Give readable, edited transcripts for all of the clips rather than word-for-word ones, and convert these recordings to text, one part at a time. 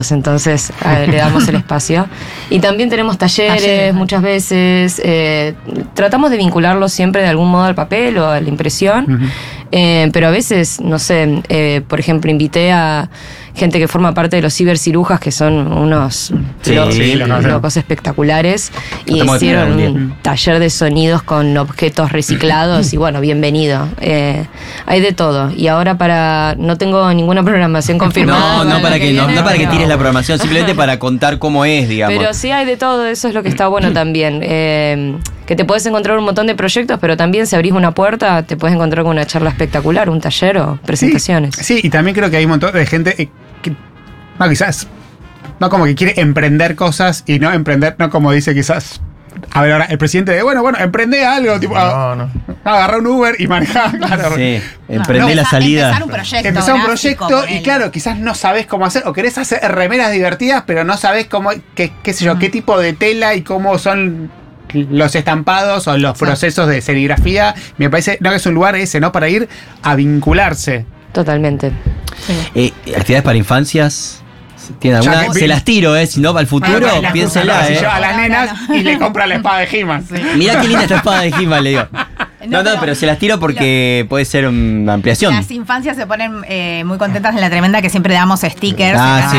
entonces le damos el espacio. Y también tenemos talleres muchas veces. Tratamos de vincularlos siempre de algún modo al papel o a la impresión. Pero a veces, no sé, por ejemplo, invité a gente que forma parte de los cibercirujas, que son unos locos espectaculares, y hicieron un taller de sonidos con objetos reciclados y bueno, bienvenido. Hay de todo. Y ahora no tengo ninguna programación confirmada. No para que tires la programación, simplemente para contar cómo es, digamos. Pero sí hay de todo, eso es lo que está bueno también. Que te puedes encontrar un montón de proyectos, pero también si abrís una puerta te puedes encontrar con una charla espectacular, un taller o presentaciones. Sí, y también creo que hay un montón de gente que quizás no como que quiere emprender cosas y no emprender, no como dice quizás. A ver, ahora el presidente de bueno, emprende algo, tipo agarra un Uber y manejar, claro. Sí, emprende la salida. Empezar un proyecto y claro, quizás no sabés cómo hacer, o querés hacer remeras divertidas, pero no sabés cómo, qué sé yo, qué tipo de tela y cómo son los estampados o los procesos de serigrafía. Me parece que es un lugar ese, ¿no? Para ir a vincularse. Totalmente. Sí. ¿Actividades para infancias? ¿Tiene alguna? Se las tiro, si no, para el futuro, piénsela. Si lleva a las nenas y le compra la espada de He-Man. Sí. Mirá qué linda esta espada de He-Man, le digo. No, pero se las tiro porque puede ser una ampliación. Las infancias se ponen muy contentas en La Tremenda, que siempre damos stickers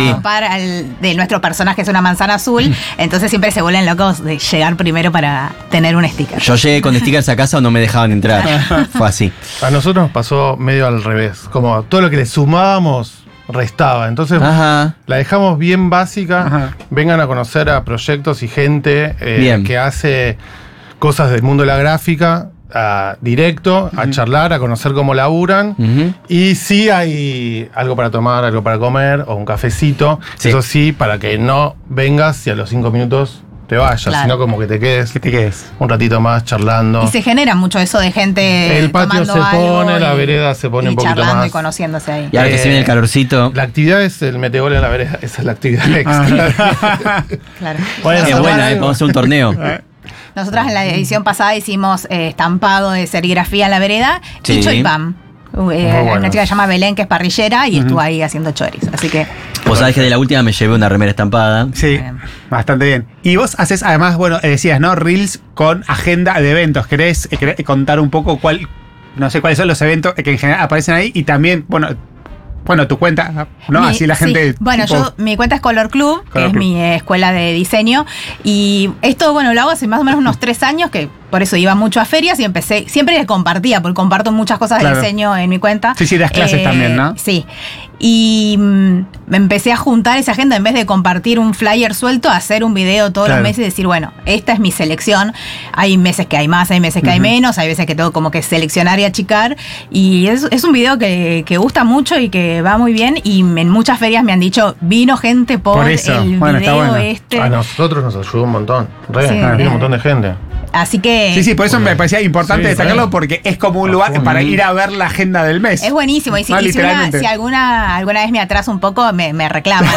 de nuestro personaje, es una manzana azul. Entonces siempre se vuelven locos de llegar primero para tener un sticker. Yo llegué con stickers a casa o no me dejaban entrar. Fue así. A nosotros nos pasó medio al revés. Como todo lo que le sumábamos restaba. Entonces la dejamos bien básica. Vengan a conocer a proyectos y gente que hace cosas del mundo de la gráfica directo, a charlar, a conocer cómo laburan. Y sí hay algo para tomar, algo para comer o un cafecito. Sí. Eso sí, para que no vengas y a los 5 minutos te vayas, sino como que te quedes un ratito más charlando. Y se genera mucho eso de gente. El patio se pone, la vereda se pone un poquito charlando más. Y conociéndose ahí. Y ahora que se viene el calorcito. La actividad es el metegol en la vereda, esa es la actividad extra. Claro. Bueno, es buena, vamos a hacer un torneo. Nosotras en la edición pasada hicimos estampado de serigrafía en la vereda, Chicho y Pam. Una chica que se llama Belén, que es parrillera, y estuvo ahí haciendo choris. Así que. Vos sabés que de la última me llevé una remera estampada. Sí, bastante bien. Y vos haces, además, decías, ¿no? Reels con agenda de eventos. ¿Querés contar un poco cuáles son los eventos que en general aparecen ahí? Y también, tu cuenta, ¿no? Así la gente. Bueno, mi cuenta es Color Club, que es mi escuela de diseño. Y esto, lo hago hace más o menos unos 3 años, que por eso iba mucho a ferias y empecé. Siempre les compartía, porque comparto muchas cosas de diseño en mi cuenta. Sí, das clases también, ¿no? Sí. Y me empecé a juntar esa agenda, en vez de compartir un flyer suelto, a hacer un video todos los meses y decir, esta es mi selección. Hay meses que hay más, hay meses que hay menos, hay veces que tengo como que seleccionar y achicar. Y es un video que gusta mucho y que va muy bien. Y en muchas ferias me han dicho, vino gente por eso. El video A nosotros nos ayudó un montón. Vino un montón de gente. Así que. Sí, por eso me parecía importante destacarlo, porque es como un lugar para ir a ver la agenda del mes. Es buenísimo. Y si alguna vez me atraso un poco, me reclaman.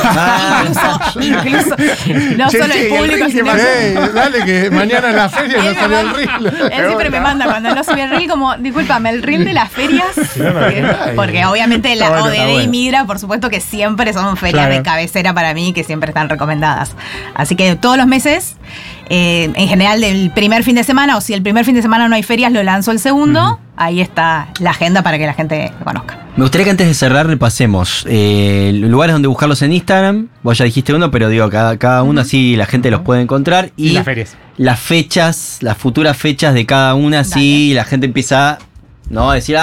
Incluso. No solo el público, sino. Dale, que mañana en la feria no salió el reel. Él siempre me manda cuando no subí el reel, como, discúlpame, el reel de las ferias. Porque obviamente la ODD y Migra, por supuesto que siempre son ferias de cabecera para mí, que siempre están recomendadas. Así que todos los meses. En general del primer fin de semana, o si el primer fin de semana no hay ferias, lo lanzo el segundo. Ahí está la agenda para que la gente lo conozca. Me gustaría que antes de cerrar repasemos lugares donde buscarlos en Instagram. Vos ya dijiste uno, pero digo, cada uno así la gente los puede encontrar. Y las ferias. Las fechas, las futuras fechas de cada una, así la gente empieza a decir,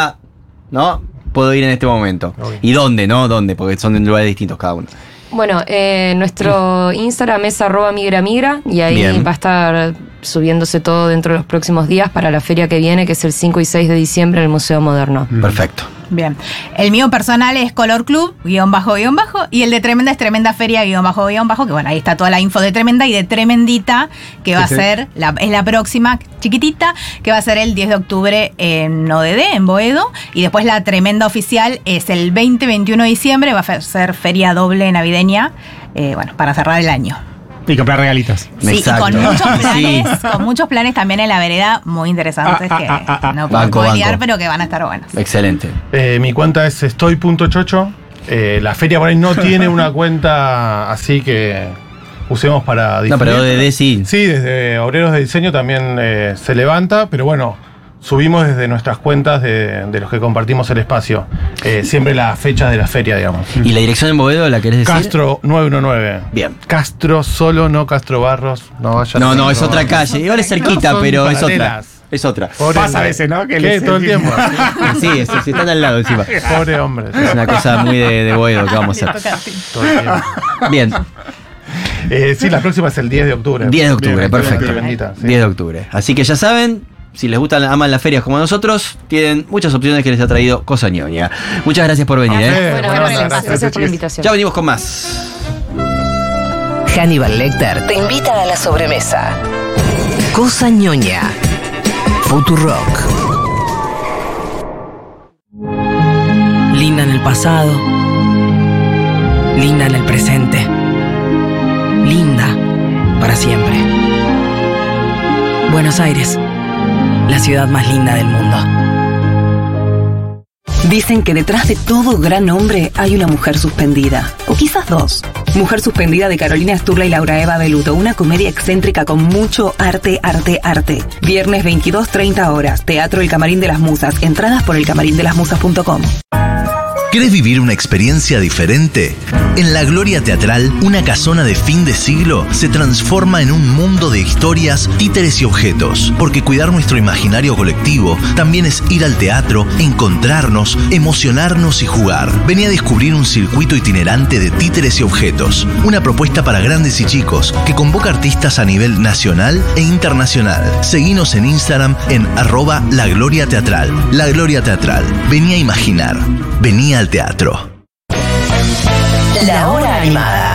puedo ir en este momento. Okay. ¿Y dónde? ¿Dónde? Porque son en lugares distintos cada uno. Bueno, nuestro Instagram es @migramigra y ahí va a estar subiéndose todo dentro de los próximos días para la feria que viene, que es el 5 y 6 de diciembre en el Museo Moderno. Perfecto. Bien. El mío personal es Color Club, __, y el de Tremenda es Tremenda Feria, __, que ahí está toda la info de Tremenda y de Tremendita, que va a ser, es la próxima, chiquitita, que va a ser el 10 de octubre en ODD, en Boedo, y después la Tremenda oficial es el 20-21 de diciembre, va a ser feria doble navideña, para cerrar el año. Y comprar regalitos. Sí, exacto. Y con muchos planes también en la vereda muy interesantes que no puedo liar, pero que van a estar buenos. Excelente. Mi cuenta es estoy.chocho La feria por ahí no tiene una cuenta así que usemos para difundir. No, pero desde sí. Sí, desde Obreros de Diseño también se levanta, pero bueno, subimos desde nuestras cuentas de los que compartimos el espacio. Siempre las fechas de la feria, digamos. ¿Y la dirección en Boedo la querés decir? Castro 919. Bien. Castro solo, no Castro Barros. No, es otra calle. Igual es cerquita, pero es otra. Es otra. Pobre pasa a veces, ¿no? Que todo el tiempo. Sí, si están al lado encima. Pobre hombre. Es una cosa muy de Boedo que vamos a hacer. Todo el tiempo. Bien. Sí, la próxima es el 10 de octubre. 10 de octubre, perfecto. Sí. 10 de octubre. Así que ya saben, si les gustan, aman las ferias como nosotros, tienen muchas opciones que les ha traído Cosa Ñoña. Muchas gracias por venir. Gracias por la invitación. Ya venimos con más. Hannibal Lecter te invita a la sobremesa. Cosa Ñoña. Futurock. Linda en el pasado. Linda en el presente. Linda para siempre. Buenos Aires, la ciudad más linda del mundo. Dicen que detrás de todo gran hombre hay una mujer suspendida. O quizás dos. Mujer suspendida de Carolina Sturla y Laura Eva Beluto. Una comedia excéntrica con mucho arte. Viernes 22:30 horas. Teatro El Camarín de las Musas. Entradas por elcamarindelasmusas.com. ¿Querés vivir una experiencia diferente? En La Gloria Teatral, una casona de fin de siglo se transforma en un mundo de historias, títeres y objetos. Porque cuidar nuestro imaginario colectivo también es ir al teatro, encontrarnos, emocionarnos y jugar. Vení a descubrir un circuito itinerante de títeres y objetos. Una propuesta para grandes y chicos que convoca artistas a nivel nacional e internacional. Seguinos en Instagram en @lagloriateatral. La Gloria Teatral. Vení a imaginar. Vení al teatro. La hora animada.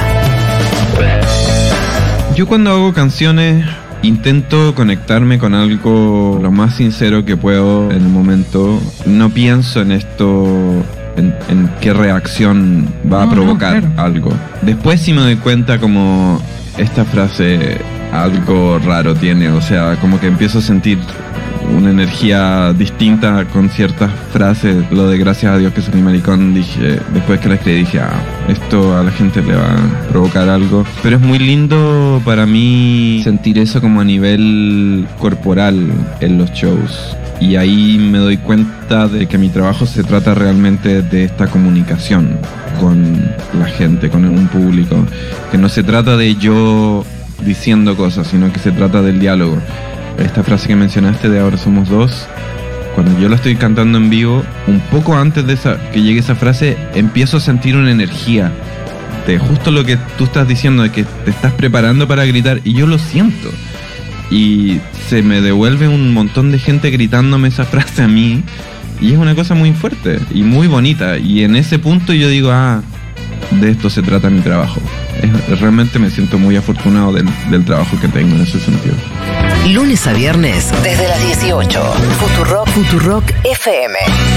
Yo cuando hago canciones intento conectarme con algo lo más sincero que puedo en el momento. No pienso en esto, en qué reacción va a provocar algo. Después sí me doy cuenta como esta frase algo raro tiene, o sea, como que empiezo a sentir una energía distinta con ciertas frases. Lo de gracias a Dios que soy maricón, dije, después que la escribí dije, esto a la gente le va a provocar algo. Pero es muy lindo para mí sentir eso como a nivel corporal en los shows. Y ahí me doy cuenta de que mi trabajo se trata realmente de esta comunicación con la gente, con un público. Que no se trata de yo diciendo cosas, sino que se trata del diálogo. Esta frase que mencionaste de ahora somos dos, cuando yo la estoy cantando en vivo, un poco antes de que llegue esa frase, empiezo a sentir una energía de justo lo que tú estás diciendo, de que te estás preparando para gritar, y yo lo siento. Y se me devuelve un montón de gente gritándome esa frase a mí, y es una cosa muy fuerte y muy bonita. Y en ese punto yo digo, de esto se trata mi trabajo. Realmente me siento muy afortunado del trabajo que tengo en ese sentido. Lunes a viernes, desde las 18. Futurock FM.